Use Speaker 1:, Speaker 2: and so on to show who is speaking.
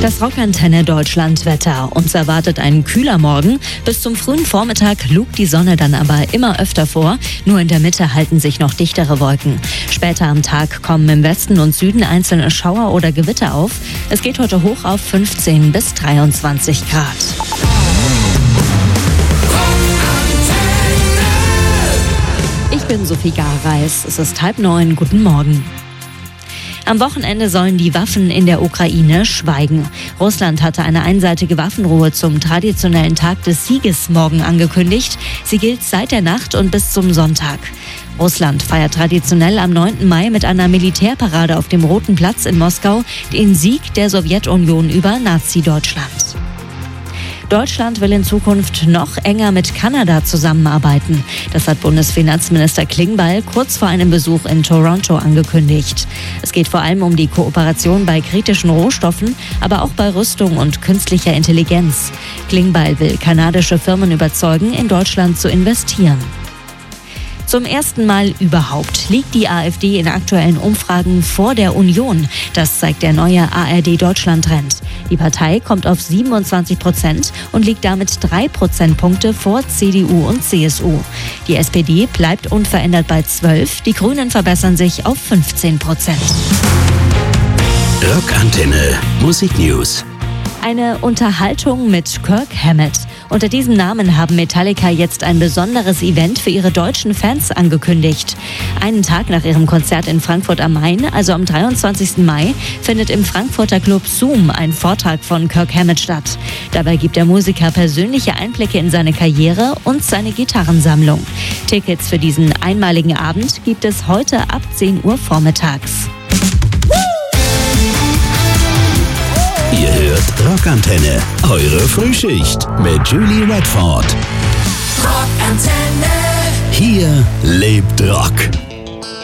Speaker 1: Das Rockantenne Deutschland-Wetter. Uns erwartet ein kühler Morgen. Bis zum frühen Vormittag lugt die Sonne dann aber immer öfter vor. Nur in der Mitte halten sich noch dichtere Wolken. Später am Tag kommen im Westen und Süden einzelne Schauer oder Gewitter auf. Es geht heute hoch auf 15 bis 23 Grad. Ich bin Sophie Garreis. Es ist 8:30. Guten Morgen. Am Wochenende sollen die Waffen in der Ukraine schweigen. Russland hatte eine einseitige Waffenruhe zum traditionellen Tag des Sieges morgen angekündigt. Sie gilt seit der Nacht und bis zum Sonntag. Russland feiert traditionell am 9. Mai mit einer Militärparade auf dem Roten Platz in Moskau den Sieg der Sowjetunion über Nazi-Deutschland. Deutschland will in Zukunft noch enger mit Kanada zusammenarbeiten. Das hat Bundesfinanzminister Klingbeil kurz vor einem Besuch in Toronto angekündigt. Es geht vor allem um die Kooperation bei kritischen Rohstoffen, aber auch bei Rüstung und künstlicher Intelligenz. Klingbeil will kanadische Firmen überzeugen, in Deutschland zu investieren. Zum ersten Mal überhaupt liegt die AfD in aktuellen Umfragen vor der Union. Das zeigt der neue ARD-Deutschland-Trend. Die Partei kommt auf 27% und liegt damit 3 Prozentpunkte vor CDU und CSU. Die SPD bleibt unverändert bei 12%, die Grünen verbessern sich auf 15%.
Speaker 2: Rockantenne Musiknews.
Speaker 1: Eine Unterhaltung mit Kirk Hammett. Unter diesem Namen haben Metallica jetzt ein besonderes Event für ihre deutschen Fans angekündigt. Einen Tag nach ihrem Konzert in Frankfurt am Main, also am 23. Mai, findet im Frankfurter Club Zoom ein Vortrag von Kirk Hammett statt. Dabei gibt der Musiker persönliche Einblicke in seine Karriere und seine Gitarrensammlung. Tickets für diesen einmaligen Abend gibt es heute ab 10 Uhr vormittags.
Speaker 2: Ihr hört Rockantenne, eure Frühschicht mit Julie Redford.
Speaker 3: Rockantenne.
Speaker 2: Hier lebt Rock.